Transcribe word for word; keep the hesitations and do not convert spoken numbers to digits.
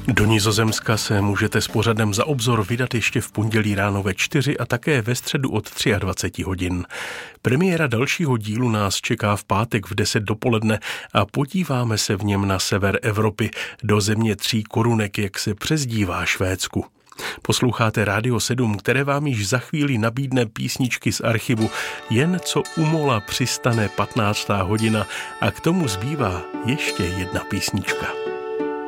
Do Nizozemska se můžete s pořadem Za obzor vydat ještě v pondělí ráno ve čtyři a také ve středu od dvacet tři hodin. Premiéra dalšího dílu nás čeká v pátek v deset dopoledne a podíváme se v něm na sever Evropy, do země tří korunek, jak se přezdívá Švédsku. Posloucháte Rádio sedm, které vám již za chvíli nabídne písničky z archivu, jen co u mola přistane patnáctá hodina a k tomu zbývá ještě jedna písnička.